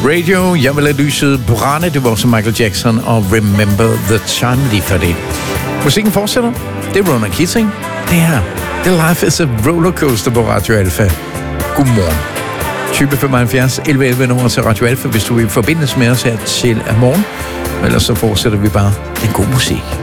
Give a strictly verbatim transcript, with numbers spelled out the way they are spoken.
Radio, jeg vil lade lyset brænde. Det var også Michael Jackson og Remember the Time lige for det. Musikken fortsætter. Det er Ronan Keating. Det her, The Life is a Rollercoaster på Radio Alfa. Godmorgen. Type femoghalvfjerds elleve elleve nummer til Radio Alfa, hvis du vil forbindes med os her til morgen. Ellers så fortsætter vi bare den gode musik.